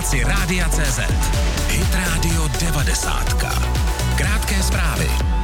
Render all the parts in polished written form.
aplikaci Rádia.cz. Hit Radio 90. Krátké zprávy.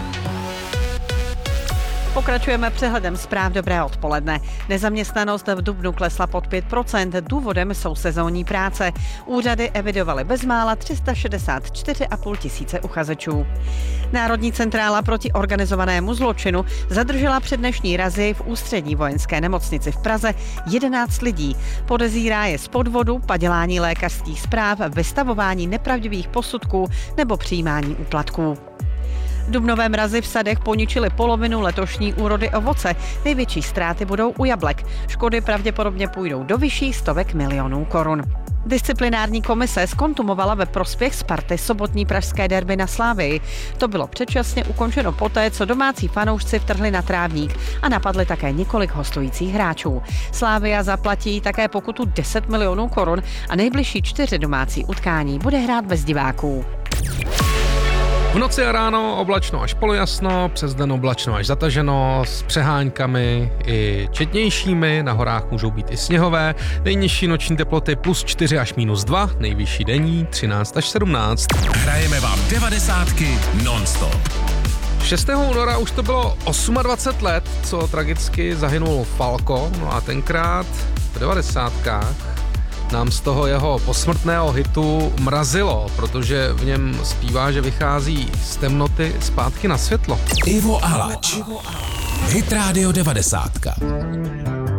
Pokračujeme přehledem zpráv. Dobré odpoledne. Nezaměstnanost v dubnu klesla pod 5%. Důvodem jsou sezónní práce. Úřady evidovaly bezmála 364,5 tisíce uchazečů. Národní centrála proti organizovanému zločinu zadržela před dnešní razy v Ústřední vojenské nemocnici v Praze 11 lidí. Podezírá je z podvodu, padělání lékařských zpráv, vystavování nepravdivých posudků nebo přijímání úplatků. Dubnové mrazy v sadech poničily polovinu letošní úrody ovoce. Největší ztráty budou u jablek. Škody pravděpodobně půjdou do vyšších stovek milionů korun. Disciplinární komise zkontumovala ve prospěch Sparty sobotní pražské derby na Slavii. To bylo předčasně ukončeno poté, co domácí fanoušci vtrhli na trávník a napadli také několik hostujících hráčů. Slavia zaplatí také pokutu 10 milionů korun a nejbližší 4 domácí utkání bude hrát bez diváků. V noci a ráno oblačno až polojasno, přes den oblačno až zataženo, s přeháňkami i četnějšími, na horách můžou být i sněhové, nejnižší noční teploty +4 až -2, nejvyšší denní 13 až 17. Hrajeme vám 90 non-stop. 6. února už to bylo 28 let, co tragicky zahynul Falco, no a tenkrát v 90kách nám z toho jeho posmrtného hitu mrazilo, protože v něm zpívá, že vychází z temnoty zpátky na světlo. Ivo Alač. Hit Radio 90.